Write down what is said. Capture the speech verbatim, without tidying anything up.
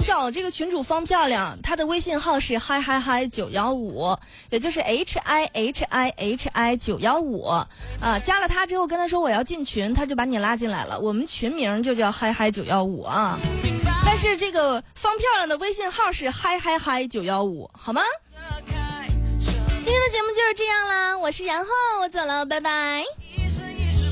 找这个群主方漂亮，他的微信号是嗨嗨嗨九幺五，也就是 H I H I H I 九幺五啊。加了他之后跟他说我要进群，他就把你拉进来了。我们群名就叫嗨嗨九幺五啊，但是这个方漂亮的微信号是嗨嗨嗨九幺五，好吗？今天的节目就是这样啦，我是然后，我走了，拜拜。